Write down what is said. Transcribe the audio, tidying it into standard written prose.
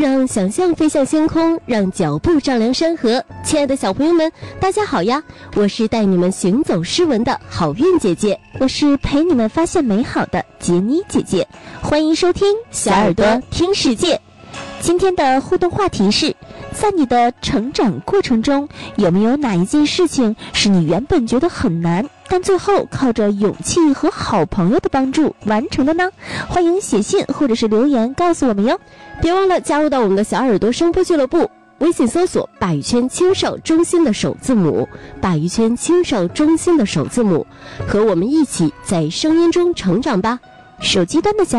让想象飞向星空，让脚步丈量山河。亲爱的小朋友们，大家好呀！我是带你们行走诗文的好运姐姐， 我是陪你们发现美好的杰妮姐姐。 欢迎收听小耳朵听世界。 今天的互动话题是，在你的成长过程中，有没有哪一件事情是你原本觉得很难，但最后靠着勇气和好朋友的帮助完成的呢？欢迎写信或者是留言告诉我们哟。 别忘了加入到我们的小耳朵声波俱乐部，微信搜索鲅鱼圈青少中心的首字母，鲅鱼圈青少中心的首字母，和我们一起在声音中成长吧。 手机端的小